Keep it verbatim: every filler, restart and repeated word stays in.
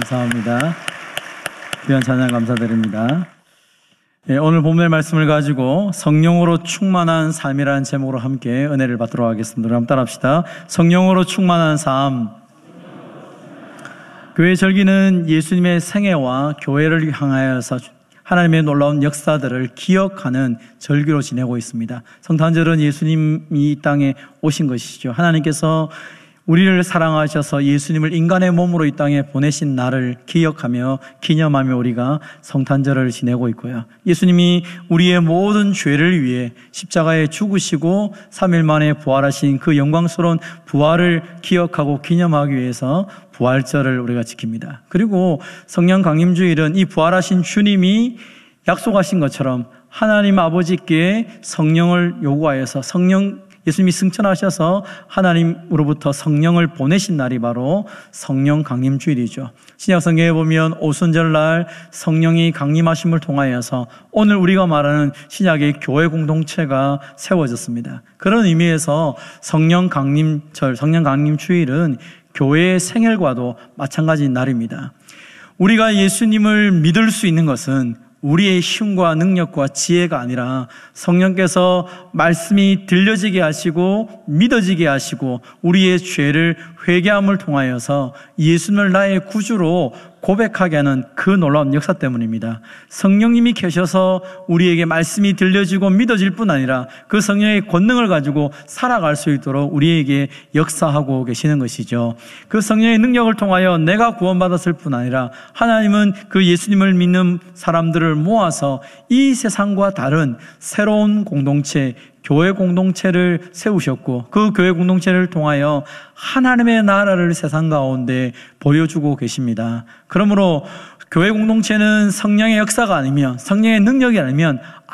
감사합니다. 귀한 찬양 감사드립니다. 예, 오늘 본문의 말씀을 가지고 성령으로 충만한 삶이라는 제목으로 함께 은혜를 받도록 하겠습니다. 한번 따라합시다. 성령으로 충만한 삶. 교회 절기는 예수님의 생애와 교회를 향하여서 하나님의 놀라운 역사들을 기억하는 절기로 지내고 있습니다. 성탄절은 예수님이 이 땅에 오신 것이죠. 하나님께서 우리를 사랑하셔서 예수님을 인간의 몸으로 이 땅에 보내신 날을 기억하며 기념하며 우리가 성탄절을 지내고 있고요. 예수님이 우리의 모든 죄를 위해 십자가에 죽으시고 삼 일 만에 부활하신 그 영광스러운 부활을 기억하고 기념하기 위해서 부활절을 우리가 지킵니다. 그리고 성령 강림주일은 이 부활하신 주님이 약속하신 것처럼 하나님 아버지께 성령을 요구하여서 성령 예수님이 승천하셔서 하나님으로부터 성령을 보내신 날이 바로 성령 강림주일이죠. 신약성경에 보면 오순절날 성령이 강림하심을 통하여서 오늘 우리가 말하는 신약의 교회 공동체가 세워졌습니다. 그런 의미에서 성령 강림절, 성령 강림주일은 교회의 생일과도 마찬가지인 날입니다. 우리가 예수님을 믿을 수 있는 것은 우리의 힘과 능력과 지혜가 아니라 성령께서 말씀이 들려지게 하시고 믿어지게 하시고 우리의 죄를 회개함을 통하여서 예수님을 나의 구주로 고백하게 하는 그 놀라운 역사 때문입니다. 성령님이 계셔서 우리에게 말씀이 들려지고 믿어질 뿐 아니라 그 성령의 권능을 가지고 살아갈 수 있도록 우리에게 역사하고 계시는 것이죠. 그 성령의 능력을 통하여 내가 구원받았을 뿐 아니라 하나님은 그 예수님을 믿는 사람들을 모아서 이 세상과 다른 새로운 공동체, 교회 공동체를 세우셨고 그 교회 공동체를 통하여 하나님의 나라를 세상 가운데 보여주고 계십니다. 그러므로 교회 공동체는 성령의 역사가 아니면 성령의 능력이 아니면